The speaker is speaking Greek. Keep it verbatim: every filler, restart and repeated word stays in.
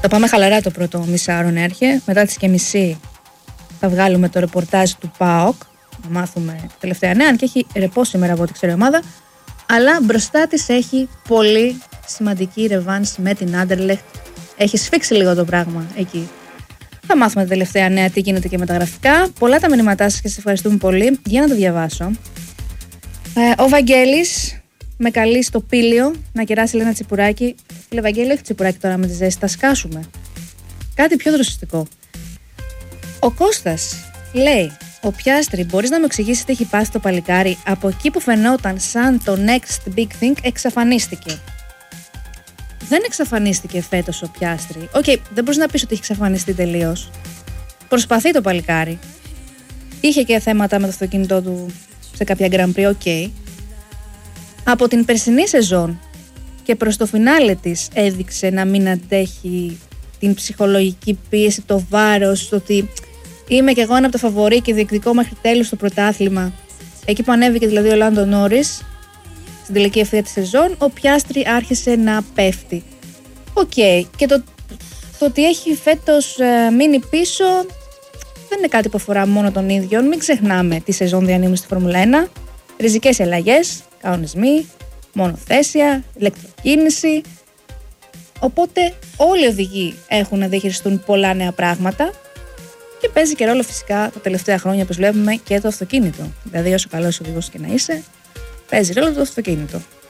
Θα πάμε χαλαρά το πρώτο μισάωρο, Νέαρχε. Μετά τις και μισή θα βγάλουμε το ρεπορτάζ του ΠΑΟΚ. Να μάθουμε τα τελευταία νέα, αν και έχει ρεπό σήμερα από ό,τι ξέρω η ομάδα. Αλλά μπροστά της έχει πολύ σημαντική ρεβάνς με την Άντερλεχτ. Έχει σφίξει λίγο το πράγμα εκεί. Θα μάθουμε τα τελευταία νέα, τι γίνεται και με τα γραφικά. Πολλά τα μηνύματά σας και σας ευχαριστούμε πολύ. Για να το διαβάσω. Ε, ο Βαγγέλης με καλεί στο Πήλιο να κεράσει ένα τσιπουράκι. Φίλε Βαγγέλη, όχι τσιπουράκι τώρα με τη ζέστη, θα σκάσουμε. Κάτι πιο δροσιστικό. Ο Κώστας λέει: ο Πιάστρη, μπορείς να μου εξηγήσεις τι έχει πάθει το παλικάρι? Από εκεί που φαινόταν σαν το next big thing, εξαφανίστηκε. Δεν εξαφανίστηκε φέτος ο Πιάστρη. Οκ, okay, δεν μπορείς να πεις ότι έχει εξαφανιστεί τελείως. Προσπαθεί το παλικάρι. Είχε και θέματα με το αυτοκίνητό του σε κάποια Grand Prix, οκ. Okay. Από την περσινή σεζόν και προς το φινάλε της έδειξε να μην αντέχει την ψυχολογική πίεση, το βάρος, το ότι είμαι κι εγώ ένα από τα φαβορί και διεκδικώ μέχρι τέλους το πρωτάθλημα. Εκεί που ανέβηκε δηλαδή ο Λάντο Νόρις στην τελική ευθεία της σεζόν, ο Πιάστρη άρχισε να πέφτει. Οκ, okay. Και το, το ότι έχει φέτος ε, μείνει πίσω δεν είναι κάτι που αφορά μόνο τον ίδιο. Μην ξεχνάμε τη σεζόν διανύμου στη Φόρμουλα ένα, ριζικές αλλαγές, κανονισμοί, μονοθέσια, ηλεκτροκίνηση. Οπότε όλοι οι οδηγοί έχουν να διαχειριστούν πολλά νέα πράγματα και παίζει και ρόλο φυσικά τα τελευταία χρόνια, όπως βλέπουμε, και το αυτοκίνητο. Δηλαδή, όσο καλός οδηγός και να είσαι, παίζει ρόλο το αυτοκίνητο.